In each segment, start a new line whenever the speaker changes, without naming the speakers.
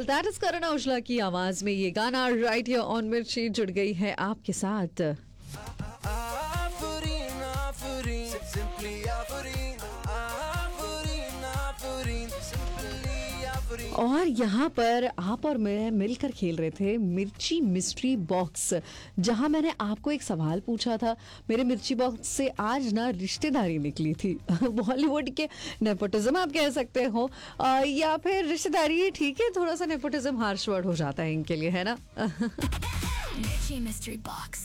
That is Karan Aujla की आवाज में ये गाना राइट हियर ऑन मिर्ची जुड़ गई है आपके साथ।
Afreen Afreen simply Afreen Afreen Afreen simply Afreen.
और यहाँ पर आप और मैं मिलकर खेल रहे थे मिर्ची मिस्ट्री बॉक्स, जहाँ मैंने आपको एक सवाल पूछा था। मेरे मिर्ची बॉक्स से आज ना रिश्तेदारी निकली थी बॉलीवुड के नेपोटिज्म आप कह सकते हो, या फिर रिश्तेदारी ठीक है, थोड़ा सा नेपोटिज्म हार्श वर्ड हो जाता है इनके लिए, है ना।
Mirchi Mystery Box.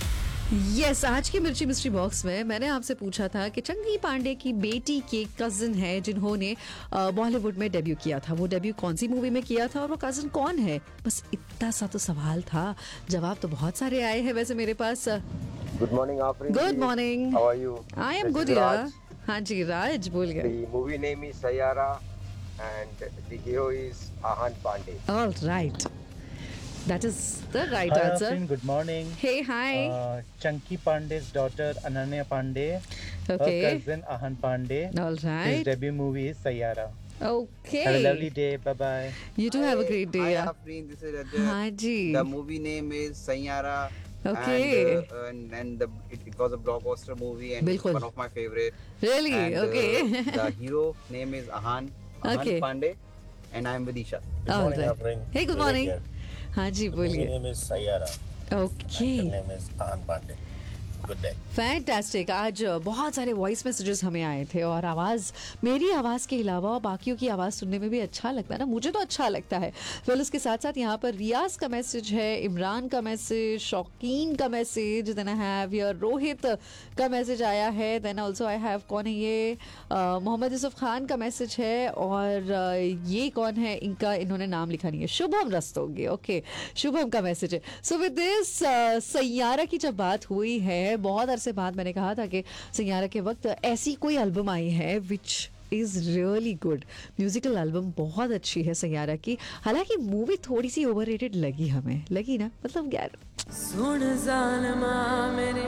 यस आज की मिर्ची मिस्ट्री बॉक्स में मैंने आपसे पूछा था कि चंकी पांडे की बेटी के कजिन है जिन्होंने बॉलीवुड में डेब्यू किया था, वो डेब्यू कौन सी मूवी में किया था और वो कजिन कौन है। बस इतना सा तो सवाल था, जवाब तो बहुत सारे आए हैं वैसे मेरे पास।
Good morning Afreen.
Good morning,
how are you?
I am good यार। हाँ जी राज बोल गए।
The movie name is Sayara and the hero is Ahan Pandey.
All right, that is the right
Hi,
answer.
Afrin. Good morning.
Hey hi.
Chunky Pandey's daughter Ananya Pandey,
Okay.
her cousin Ahan Pandey.
All
His
right,
debut movie is Sayara.
Okay,
Have a lovely day. Bye bye.
You to have a great day.
Hi Afreen, this is Rajat.
हाँ जी,
The movie name is Sanyara.
Okay.
And it was a blockbuster movie and it's
बिल्कुल।
one of my favorite.
Really
And,
okay.
the hero name is Ahan
Okay.
Pandey, and I'm with Isha.
All
morning,
right.
Afrin.
Hey, good morning. हाँ जी
My
बोलिए।
name is Sayara.
Okay,
Her name is Ahan Pandey. Good day.
Fantastic. आज बहुत सारे voice messages हमें आए थे और आवाज़, मेरी आवाज़ के अलावा बाकियों की आवाज़ सुनने में भी अच्छा लगता है ना, मुझे तो अच्छा लगता है। वेल उसके साथ साथ यहाँ पर रियाज का मैसेज है, इमरान का मैसेज, शौकीन का message, then I have your Rohit का मैसेज आया है, देन ऑल्सो आई हैव कौन है ये, मोहम्मद यूसुफ खान का मैसेज है, और ये कौन है, इनका इन्होंने नाम लिखा नहीं है, शुभम रस्तोगी। ओके, शुभम का मैसेज है। सो विद दिस सैयारा की जब बात हुई है, बहुत अरसे बाद मैंने कहा था कि सैयारा के वक्त ऐसी कोई एल्बम आई है which is really good, musical album बहुत अच्छी है सैयारा की। हालांकि मूवी थोड़ी सी ओवररेटेड लगी हमें, लगी ना, मतलब यार
सुन जानमा मेरे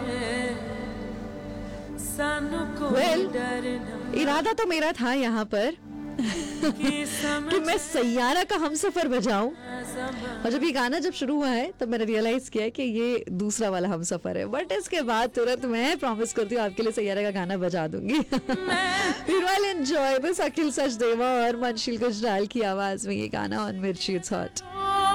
सानू को
Well,
डरना
इरादा तो मेरा था यहाँ पर कि मैं सैयारा का हमसफर बजाऊं, और जब ये गाना जब शुरू हुआ है तब मैंने रियलाइज किया कि ये दूसरा वाला हमसफर है, बट इसके बाद तुरंत मैं प्रॉमिस करती हूँ आपके लिए सैयारा का गाना बजा दूंगी। एंजॉय दिस, अखिल सचदेवा और मनशील गुजराल की आवाज में ये गाना ऑन मिर्ची इट्स हॉट।